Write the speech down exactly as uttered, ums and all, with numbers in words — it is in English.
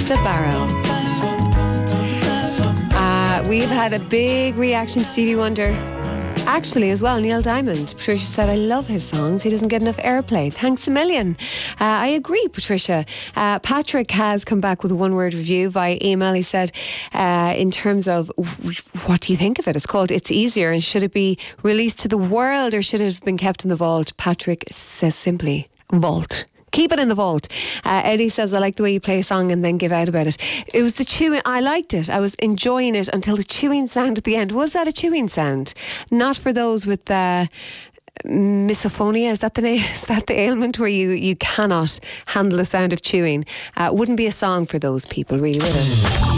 The Barrow. Uh, we've had a big reaction to Stevie Wonder. Actually, as well, Neil Diamond. Patricia said, I love his songs. He doesn't get enough airplay. Thanks a million. Uh, I agree, Patricia. Uh, Patrick has come back with a one-word review via email. He said, uh, in terms of what do you think of it? It's called It's Easier, and should it be released to the world or should it have been kept in the vault? Patrick says simply, vault. Keep it in the vault. Uh, Eddie says, I like the way you play a song and then give out about it. It was the chewing. I liked it. I was enjoying it until the chewing sound at the end. Was that a chewing sound? Not for those with uh, misophonia. Is that the name? Is that the ailment where you, you cannot handle the sound of chewing? Uh, wouldn't be a song for those people, really, would it?